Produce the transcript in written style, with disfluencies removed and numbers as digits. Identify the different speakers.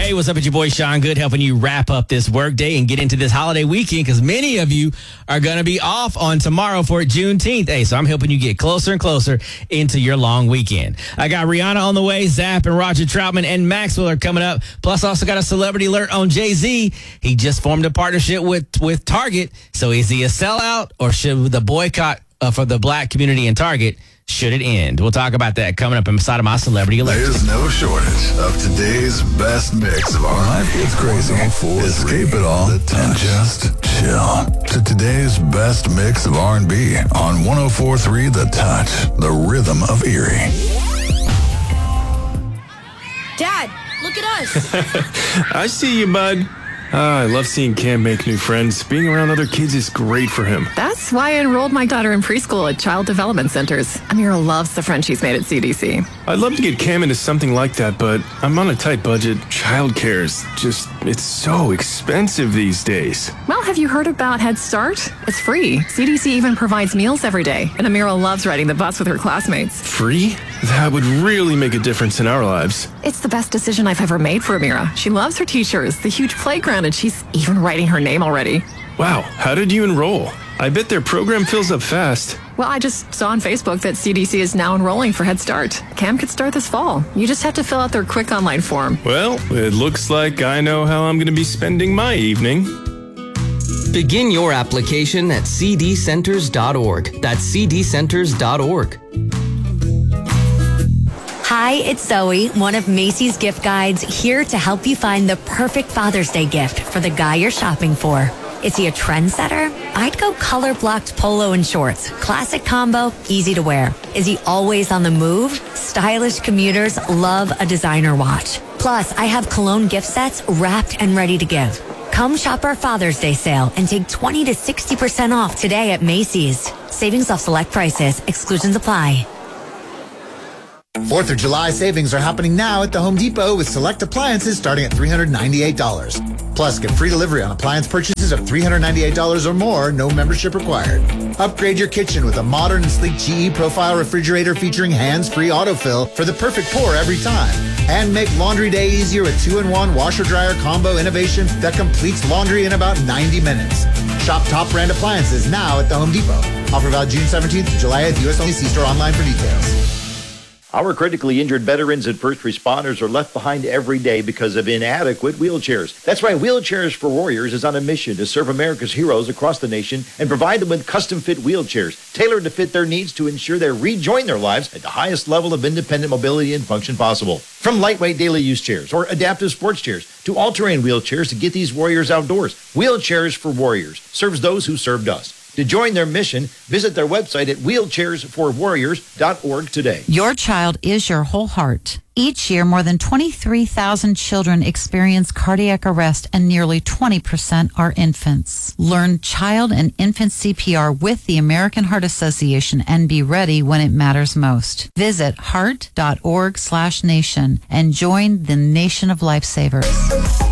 Speaker 1: Hey, what's up? It's your boy Sean Good, helping you wrap up this workday and get into this holiday weekend, because many of you are going to be off on tomorrow for Juneteenth. Hey, so I'm helping you get closer and closer into your long weekend. I got Rihanna on the way, Zapp and Roger Troutman and Maxwell are coming up. Plus, also got a celebrity alert on Jay-Z. He just formed a partnership with Target. So is he a sellout, or should the boycott for the black community in Target, should it end? We'll talk about that coming up inside of my celebrity alert.
Speaker 2: There's no shortage of today's best mix of R&B. It's crazy. Escape it all and just chill to today's best mix of R&B on 104.3 The Touch, the rhythm of Erie.
Speaker 3: Dad, look at us.
Speaker 4: I see you, bud. I love seeing Cam make new friends. Being around other kids is great for him.
Speaker 5: That's why I enrolled my daughter in preschool at Child Development Centers. Amira loves the friends she's made at CDC.
Speaker 4: I'd love to get Cam into something like that, but I'm on a tight budget. Childcare is it's so expensive these days.
Speaker 5: Well, have you heard about Head Start? It's free. CDC even provides meals every day, and Amira loves riding the bus with her classmates.
Speaker 4: Free? That would really make a difference in our lives.
Speaker 5: It's the best decision I've ever made for Amira. She loves her teachers, the huge playground, and she's even writing her name already.
Speaker 4: Wow, how did you enroll? I bet their program fills up fast.
Speaker 5: Well, I just saw on Facebook that CDC is now enrolling for Head Start. Cam could start this fall. You just have to fill out their quick online form.
Speaker 4: Well, it looks like I know how I'm going to be spending my evening.
Speaker 6: Begin your application at cdcenters.org. That's cdcenters.org.
Speaker 7: Hi, it's Zoe, one of Macy's gift guides, here to help you find the perfect Father's Day gift for the guy you're shopping for. Is he a trendsetter? I'd go color-blocked polo and shorts. Classic combo, easy to wear. Is he always on the move? Stylish commuters love a designer watch. Plus, I have cologne gift sets wrapped and ready to give. Come shop our Father's Day sale and take 20 to 60% off today at Macy's. Savings off select prices. Exclusions apply.
Speaker 8: 4th of July savings are happening now at the Home Depot with select appliances starting at $398. Plus, get free delivery on appliance purchases of $398 or more, no membership required. Upgrade your kitchen with a modern and sleek GE Profile refrigerator featuring hands-free autofill for the perfect pour every time. And make laundry day easier with 2-in-1 washer-dryer combo innovation that completes laundry in about 90 minutes. Shop top brand appliances now at the Home Depot. Offer valid June 17th to July 8th. U.S. only. See store online for details.
Speaker 9: Our critically injured veterans and first responders are left behind every day because of inadequate wheelchairs. That's why Wheelchairs for Warriors is on a mission to serve America's heroes across the nation and provide them with custom-fit wheelchairs, tailored to fit their needs to ensure they rejoin their lives at the highest level of independent mobility and function possible. From lightweight daily use chairs or adaptive sports chairs to all-terrain wheelchairs to get these warriors outdoors, Wheelchairs for Warriors serves those who served us. To join their mission, visit their website at wheelchairsforwarriors.org today.
Speaker 10: Your child is your whole heart. Each year, more than 23,000 children experience cardiac arrest, and nearly 20% are infants. Learn child and infant CPR with the American Heart Association and be ready when it matters most. Visit heart.org/nation and join the nation of lifesavers.